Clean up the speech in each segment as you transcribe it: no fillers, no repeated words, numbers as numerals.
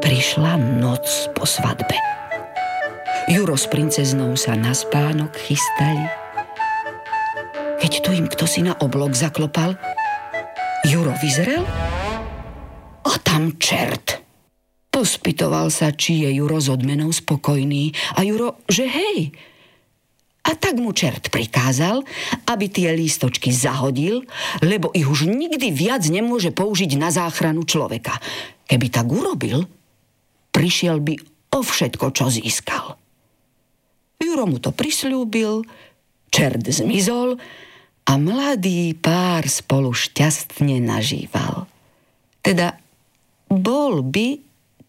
Prišla noc po svadbe. Juro s princeznou sa na spánok chystali. Keď tu im ktosi na oblok zaklopal, Juro vyzrel a tam čert. Pospytoval sa, či je Juro s odmenou spokojný. A Juro, že hej. A tak mu čert prikázal, aby tie lístočky zahodil, lebo ich už nikdy viac nemôže použiť na záchranu človeka. Keby tak urobil, prišiel by o všetko, čo získal. Juro mu to prisľúbil, čert zmizol a mladý pár spolu šťastne nažíval. Teda bol by,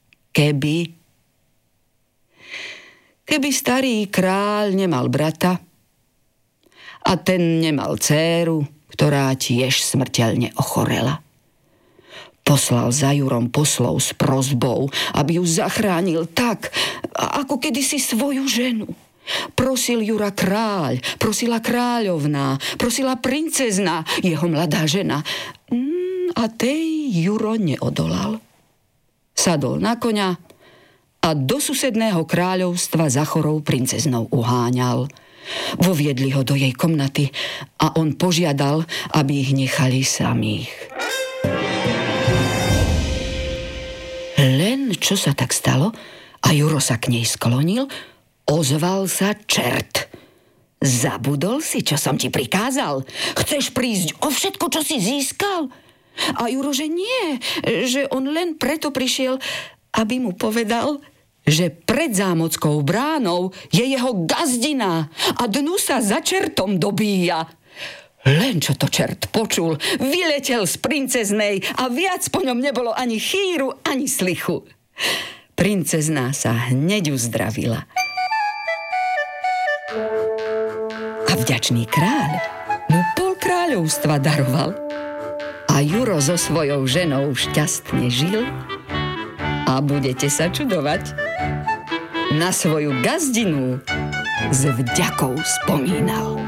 keby starý kráľ nemal brata a ten nemal dcéru, ktorá tiež smrteľne ochorela. Poslal za Jurom poslov s prosbou, aby ju zachránil tak, ako kedysi svoju ženu. Prosil Jura kráľ, prosila kráľovná, prosila princezna, jeho mladá žena. A tej Juro neodolal. Sadol na koňa a do susedného kráľovstva za chorou princeznou uháňal. Voviedli ho do jej komnaty a on požiadal, aby ich nechali samých. Len čo sa tak stalo a Juro sa k nej sklonil, ozval sa čert. Zabudol si, čo som ti prikázal? Chceš prísť o všetko, čo si získal? A Juro, že nie, že on len preto prišiel, aby mu povedal, že pred zámockou bránou je jeho gazdina a dnu sa za čertom dobíja. Len čo to čert počul, vyletel z princeznej a viac po ňom nebolo ani chýru, ani slichu. Princezná sa hneď uzdravila. A vďačný kráľ mu pol kráľovstva daroval. A Juro so svojou ženou šťastne žil a budete sa čudovať. Na svoju gazdinu s vďakou spomínal.